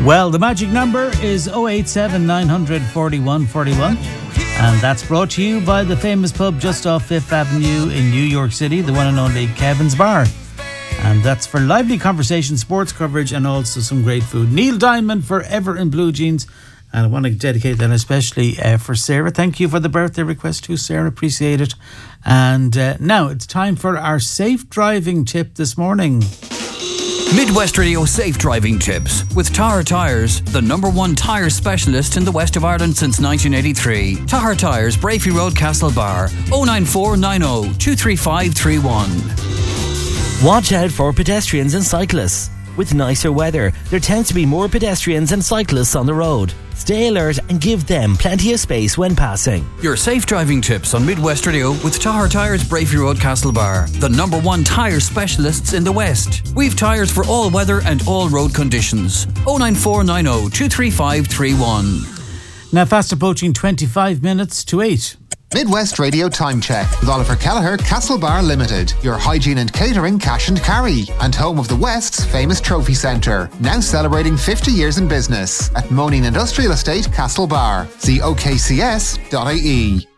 Well, the magic number is 087 900 41 41. And that's brought to you by the famous pub just off 5th Avenue in New York City, the one and only Kevin's Bar. And that's for lively conversation, sports coverage, and also some great food. Neil Diamond, Forever in Blue Jeans. And I want to dedicate that especially for Sarah. Thank you for the birthday request too, Sarah. Appreciate it. And now it's time for our safe driving tip this morning. Midwest Radio Safe Driving Tips with Tahar Tyres, the #1 tyre specialist in the west of Ireland since 1983. Tahar Tyres, Brafey Road, Castlebar, 09490 23531. Watch out for pedestrians and cyclists. With nicer weather, there tends to be more pedestrians and cyclists on the road. Stay alert and give them plenty of space when passing. Your safe driving tips on Midwest Radio with Tahar Tyres, Brafey Road, Castlebar, the #1 tyre specialists in the West. We've tyres for all weather and all road conditions. 09490 23531. Now fast approaching 25 minutes to 8. Midwest Radio Time Check with Oliver Kelleher, Castlebar Limited, your hygiene and catering cash and carry, and home of the West's famous trophy centre, now celebrating 50 years in business at Moaning Industrial Estate, Castlebar. See okcs.ie.